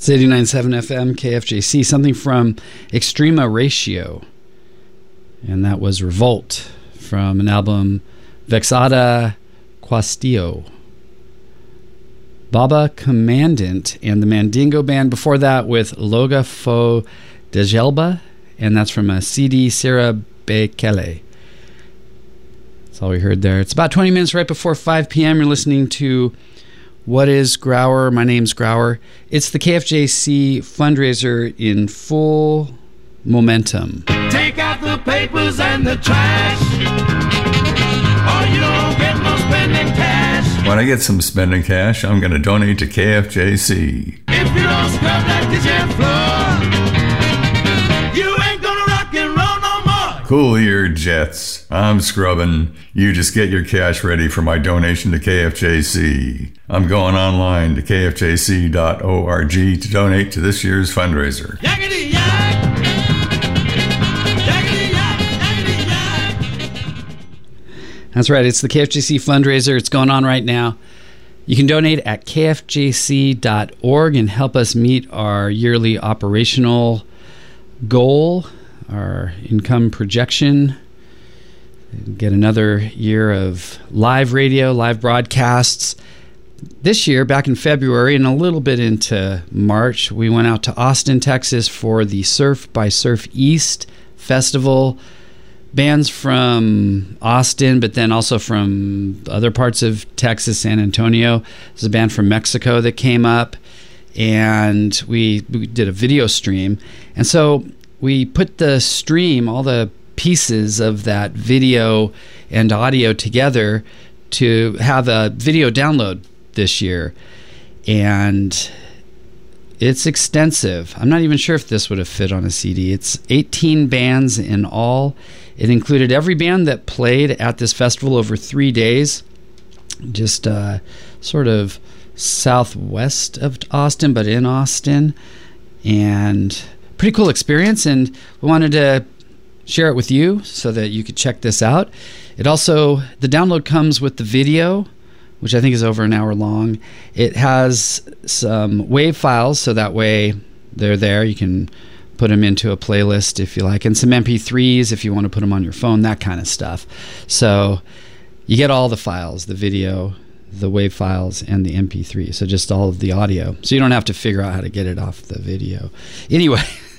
It's 89.7 FM, KFJC, something from Extrema Ratio. And that was Revolt from an album Vexada Quastio. Baba Commandant and the Mandingo Band before that with Loga Fo de Gelba, and that's from a CD Sera Bekele. That's all we heard there. It's about 20 minutes right before 5 p.m. You're listening to What is Grauer? My name's Grauer. It's the KFJC fundraiser in full momentum. Take out the papers and the trash, or you don't get no spending cash. When I get some spending cash, I'm going to donate to KFJC. If you don't scrub that kitchen floor, you ain't gonna rock and roll no more. Cool your jets. I'm scrubbing. You just get your cash ready for my donation to KFJC. I'm going online to kfjc.org to donate to this year's fundraiser. Yakety yak. Yakety yak. Yakety yak. That's right. It's the KFJC fundraiser. It's going on right now. You can donate at kfjc.org and help us meet our yearly operational goal, our income projection. Get another year of live radio, live broadcasts. This year, back in February and a little bit into March, we went out to Austin, Texas for the Surf by Surf East Festival. Bands from Austin, but then also from other parts of Texas, San Antonio. There's a band from Mexico that came up, and we did a video stream. And so we put the stream, all the pieces of that video and audio together to have a video download this year. And it's extensive. I'm not even sure if this would have fit on a CD. It's 18 bands in all. It included every band that played at this festival over 3 days, just sort of southwest of Austin, but in Austin. And pretty cool experience, and we wanted to share it with you so that you could check this out. It also, the download comes with the video, which I think is over an hour long. It has some WAV files, so that way they're there. You can put them into a playlist if you like, and some MP3s if you want to put them on your phone, that kind of stuff. So you get all the files, the video, the WAV files, and the MP3. So just all of the audio. So you don't have to figure out how to get it off the video. Anyway,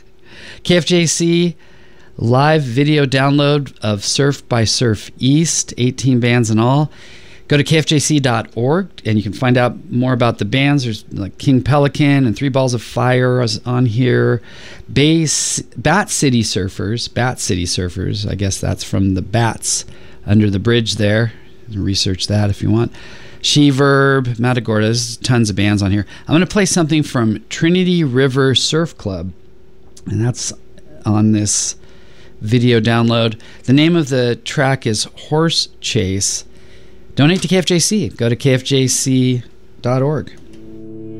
KFJC live video download of Surf by Surf East, 18 bands in all. Go to kfjc.org and you can find out more about the bands. There's like King Pelican and Three Balls of Fire on here. Bat City Surfers. I guess that's from the Bats under the bridge there. Research that if you want. She-Verb, Matagorda. There's tons of bands on here. I'm going to play something from Trinity River Surf Club, and that's on this video download. The name of the track is Horse Chase. Donate to KFJC. Go to kfjc.org.